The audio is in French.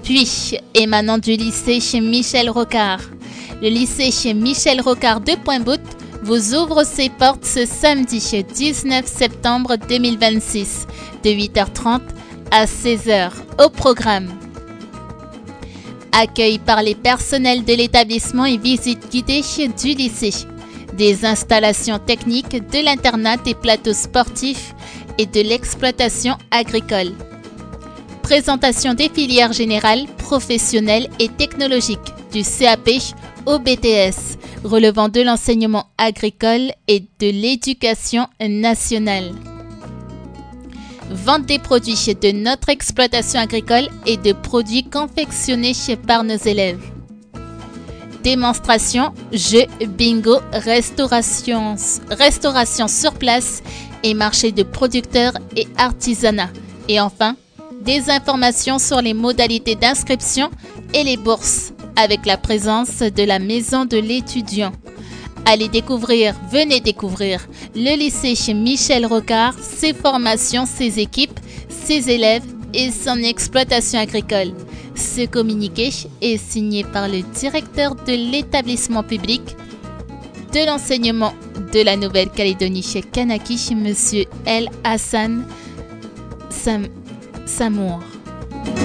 produit émanant du lycée chez Michel Rocard. Le lycée chez Michel Rocard de Pointe-Boute vous ouvre ses portes ce samedi 19 septembre 2026 de 8h30 à 16h au programme. Accueil par les personnels de l'établissement et visite guidée du lycée. Des installations techniques, de l'internat, des plateaux sportifs et de l'exploitation agricole. Présentation des filières générales, professionnelles et technologiques du CAP au BTS, relevant de l'enseignement agricole et de l'éducation nationale. Vente des produits de notre exploitation agricole et de produits confectionnés par nos élèves. Démonstration, jeux, bingo, restauration sur place et marché de producteurs et artisanat. Et enfin, des informations sur les modalités d'inscription et les bourses avec la présence de la maison de l'étudiant. Venez découvrir le lycée chez Michel Rocard, ses formations, ses équipes, ses élèves et son exploitation agricole. Ce communiqué est signé par le directeur de l'établissement public de l'enseignement de la Nouvelle-Calédonie chez Kanaki, M. El Hassan Samour.